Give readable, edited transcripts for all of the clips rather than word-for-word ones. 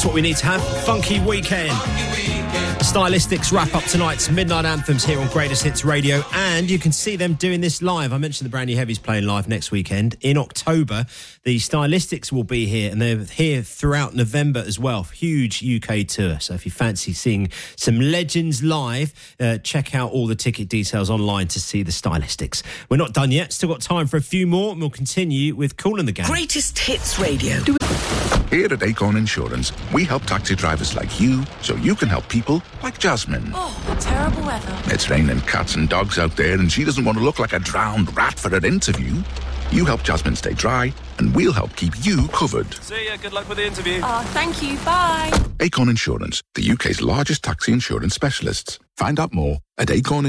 Just what we need to have. Funky weekend. Stylistics wrap up tonight's Midnight Anthems here on Greatest Hits Radio, and you can see them doing this live. I mentioned the Brand New Heavies playing live next weekend. In October, the Stylistics will be here, and they're here throughout November as well. Huge UK tour. So if you fancy seeing some legends live, check out all the ticket details online to see the Stylistics. We're not done yet. Still got time for a few more, and we'll continue with Kool and the Gang. Greatest Hits Radio. Here at Acorn Insurance, we help taxi drivers like you so you can help people like Jasmine. Oh, terrible weather. It's raining cats and dogs out there and she doesn't want to look like a drowned rat for her interview. You help Jasmine stay dry and we'll help keep you covered. See ya, good luck with the interview. Oh, thank you, bye. Acorn Insurance, the UK's largest taxi insurance specialists. Find out more at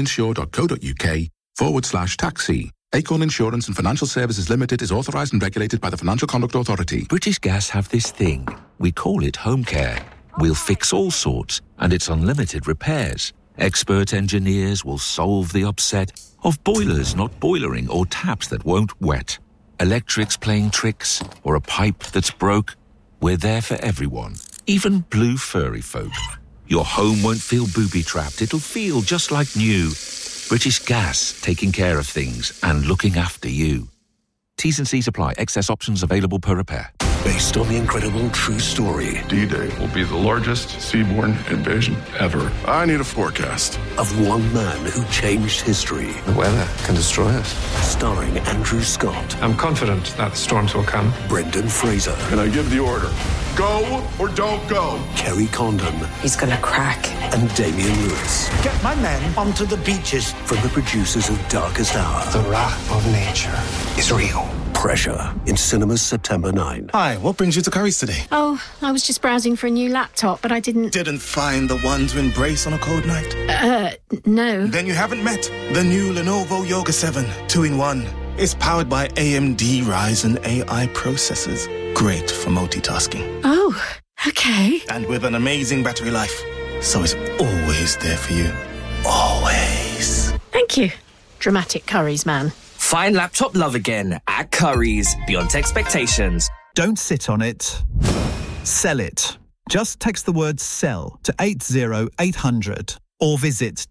acorninsure.co.uk/taxi. Acorn Insurance and Financial Services Limited is authorised and regulated by the Financial Conduct Authority. British Gas have this thing. We call it home care. We'll fix all sorts, and it's unlimited repairs. Expert engineers will solve the upset of boilers not boilering or taps that won't wet. Electrics playing tricks or a pipe that's broke. We're there for everyone, even blue furry folk. Your home won't feel booby-trapped. It'll feel just like new. British Gas, taking care of things and looking after you. T's and C's apply. Excess options available per repair. Based on the incredible true story. D-Day will be the largest seaborne invasion ever. I need a forecast. Of one man who changed history. The weather can destroy us. Starring Andrew Scott. I'm confident that the storms will come. Brendan Fraser. Can I give the order? Go or don't go. Kerry Condon. He's gonna crack. And Damian Lewis. Get my men onto the beaches. From the producers of Darkest Hour. The wrath of nature is real. Pressure in cinemas September 9. Hi, what brings you to Curry's today? Oh, I was just browsing for a new laptop, but I didn't find the one to embrace on a cold night? No. Then you haven't met the new Lenovo Yoga 7 2-in-1. It's powered by AMD Ryzen AI processors. Great for multitasking. Oh, okay. And with an amazing battery life. So it's always there for you. Always. Thank you. Dramatic Curry's man. Find laptop love again at Curry's. Beyond expectations. Don't sit on it. Sell it. Just text the word SELL to 80800 or visit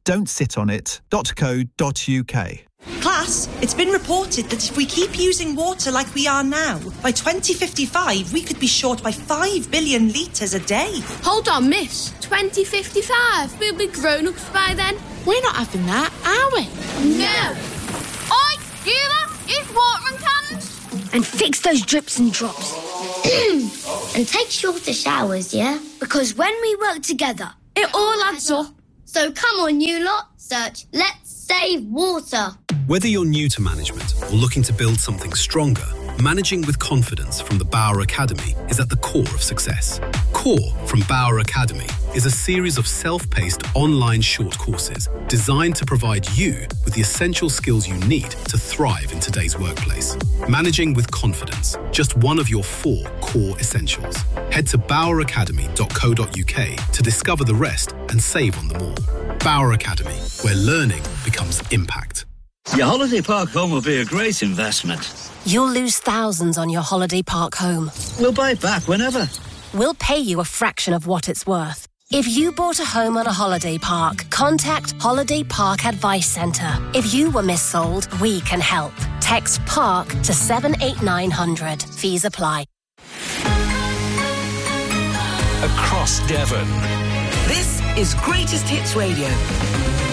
don'tsitonit.co.uk. Class, it's been reported that if we keep using water like we are now, by 2055 we could be short by 5 billion litres a day. Hold on, miss. 2055? We'll be grown-ups by then. We're not having that, are we? No. Oi, you lot, use watering cannons. And fix those drips and drops. And take shorter showers, yeah? Because when we work together, it all adds up. So come on, you lot, search Let's Save Water. Whether you're new to management or looking to build something stronger, managing with confidence from the Bauer Academy is at the core of success. Core from Bauer Academy is a series of self-paced online short courses designed to provide you with the essential skills you need to thrive in today's workplace. Managing with confidence, just one of your 4 core essentials. Head to boweracademy.co.uk to discover the rest and save on them all. Bauer Academy, where learning becomes impact. Your holiday park home will be a great investment. You'll lose thousands on your holiday park home. We'll buy it back whenever. We'll pay you a fraction of what it's worth. If you bought a home on a holiday park, contact Holiday Park Advice Centre. If you were missold, we can help. Text PARK to 78900. Fees apply. Across Devon. This is Greatest Hits Radio.